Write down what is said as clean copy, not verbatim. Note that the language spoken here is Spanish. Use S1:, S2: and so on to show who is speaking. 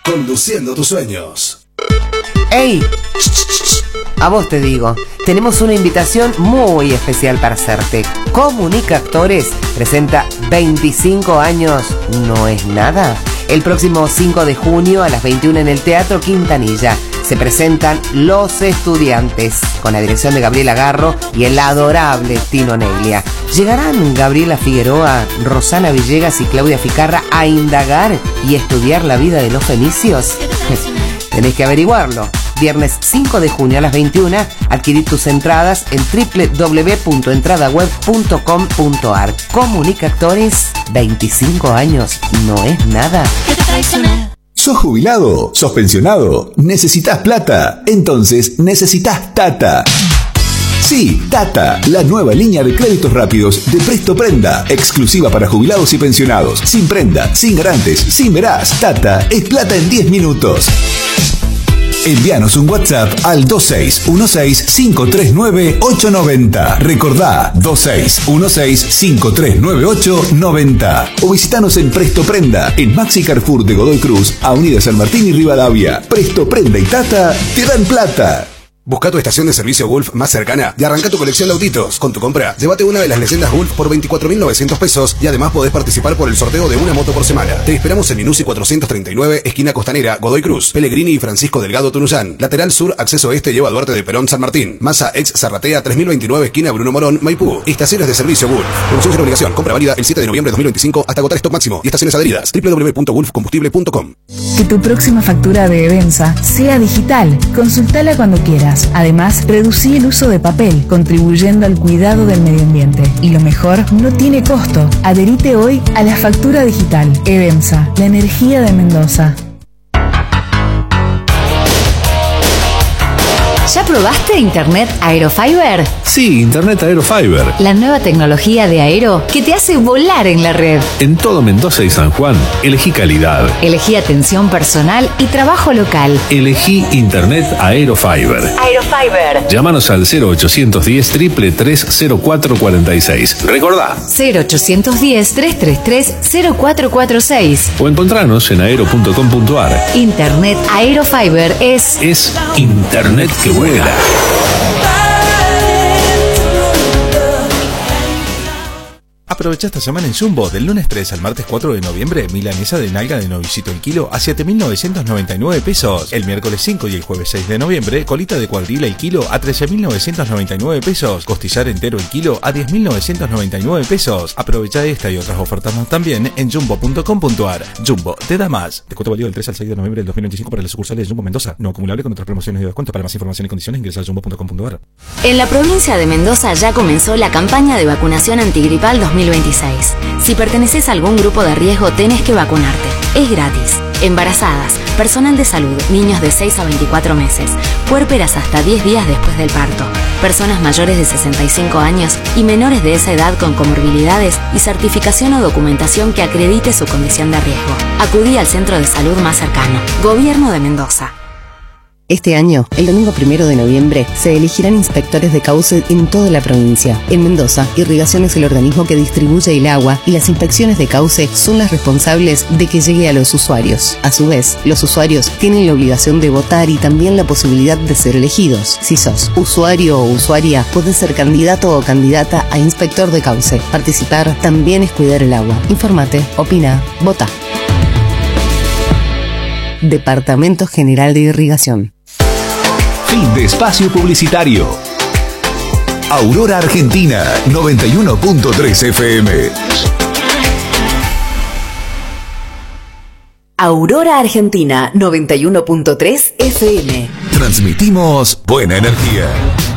S1: conduciendo tus sueños.
S2: ¡Ey! A vos te digo, tenemos una invitación muy especial para hacerte. Comunica Actores presenta 25 años, ¿no es nada? El próximo 5 de junio a las 21 en el Teatro Quintanilla se presentan Los Estudiantes, con la dirección de Gabriela Garro y el adorable Tino Neglia. ¿Llegarán Gabriela Figueroa, Rosana Villegas y Claudia Ficarra a indagar y estudiar la vida de los fenicios? Tenés que averiguarlo. Viernes 5 de junio a las 21, adquirir tus entradas en www.entradaweb.com.ar. Comunica Actores, 25 años, ¿no es nada?
S3: ¿Sos jubilado? ¿Sos pensionado? ¿Necesitas plata? Entonces necesitas Tata. Sí, Tata, la nueva línea de créditos rápidos de Presto Prenda, exclusiva para jubilados y pensionados. Sin prenda, sin garantes, sin verás. Tata es plata en 10 minutos. Envíanos un WhatsApp al 2616-539-890. Recordá, 2616-539-890. O visitanos en Presto Prenda, en Maxi Carrefour de Godoy Cruz, Avenida San Martín y Rivadavia. Presto Prenda y Tata te dan plata.
S1: Busca tu estación de servicio Gulf más cercana y arranca tu colección de autitos. Con tu compra, llévate una de las leyendas Gulf por 24.900 pesos y además podés participar por el sorteo de una moto por semana. Te esperamos en Minuci 439, esquina Costanera, Godoy Cruz, Pellegrini y Francisco Delgado Tunuyán. Lateral sur, acceso este lleva a Duarte de Perón, San Martín. Massa ex Zarratea 3029, esquina Bruno Morón, Maipú. Estaciones de servicio Gulf. Promoción sin obligación. Compra válida el 7 de noviembre de 2025 hasta agotar stock máximo. Y estaciones adheridas. www.gulfcombustible.com.
S4: Que tu próxima factura de Evensa sea digital. Consultala cuando quieras. Además, reducí el uso de papel, contribuyendo al cuidado del medio ambiente. Y lo mejor, no tiene costo. Adherite hoy a la factura digital. Evensa, la energía de Mendoza.
S5: ¿Ya probaste Internet Aerofiber?
S6: Sí, Internet Aerofiber.
S5: La nueva tecnología de Aero que te hace volar en la red.
S6: En todo Mendoza y San Juan, elegí calidad.
S5: Elegí atención personal y trabajo local.
S6: Elegí Internet Aerofiber.
S5: Aerofiber.
S6: Llámanos al 0810-333-0446. Recordá.
S5: 0810-333-0446.
S6: O encontranos en aero.com.ar.
S5: Internet Aerofiber es
S6: Internet que vuela.
S7: Aprovecha esta semana en Jumbo, del lunes 3 al martes 4 de noviembre, milanesa de nalga de novillito el kilo a 7.999 pesos. El miércoles 5 y el jueves 6 de noviembre, colita de cuadrila el kilo a 13.999 pesos. Costillar entero el kilo a 10.999 pesos. Aprovecha esta y otras ofertas más también en jumbo.com.ar. Jumbo, te da más. Descuento válido del 3 al 6 de noviembre del 2025 para las sucursales de Jumbo Mendoza. No acumulable con otras promociones de descuento. Para más información y condiciones ingresa a jumbo.com.ar.
S5: En la provincia de Mendoza ya comenzó la campaña de vacunación antigripal 2026. Si perteneces a algún grupo de riesgo, tenés que vacunarte. Es gratis. Embarazadas, personal de salud, niños de 6 a 24 meses, puérperas hasta 10 días después del parto, personas mayores de 65 años y menores de esa edad con comorbilidades y certificación o documentación que acredite su condición de riesgo. Acudí al centro de salud más cercano. Gobierno de Mendoza.
S8: Este año, el domingo 1 de noviembre, se elegirán inspectores de cauce en toda la provincia. En Mendoza, Irrigación es el organismo que distribuye el agua y las inspecciones de cauce son las responsables de que llegue a los usuarios. A su vez, los usuarios tienen la obligación de votar y también la posibilidad de ser elegidos. Si sos usuario o usuaria, podés ser candidato o candidata a inspector de cauce. Participar también es cuidar el agua. Infórmate, opina, vota. Departamento General de Irrigación.
S3: Fin de espacio publicitario. Aurora Argentina 91.3 FM.
S9: Aurora Argentina 91.3 FM.
S3: Transmitimos buena energía.